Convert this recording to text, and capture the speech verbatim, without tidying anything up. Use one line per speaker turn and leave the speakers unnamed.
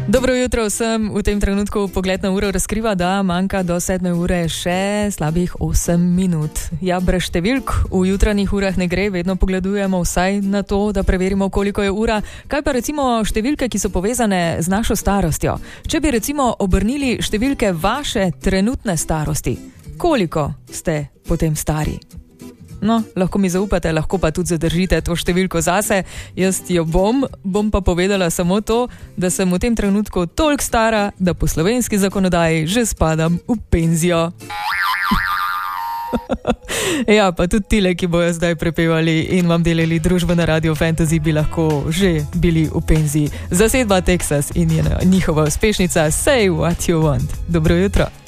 Dobro jutro vsem. V tem trenutku pogled na uro razkriva, da manjka do sedme ure še slabih osem minut. Ja, brez številk v jutranjih urah ne gre, vedno pogledujemo vsaj na to, da preverimo, koliko je ura. Kaj pa recimo številke, ki so povezane z našo starostjo? Če bi recimo obrnili številke vaše trenutne starosti, koliko ste potem stari? No, lahko mi zaupate, lahko pa tudi zadržite to številko zase. Jaz jo bom, bom pa povedala samo to, da sem v tem trenutku toliko stara, da po slovenski zakonodaji že spadam v penzijo. Ja, pa tudi tile, ki bojo zdaj prepevali in vam delali družbo na Radio Fantasy, bi lahko že bili v penziji. Zasedba Texas in njihova uspešnica Say What You Want. Dobro jutro.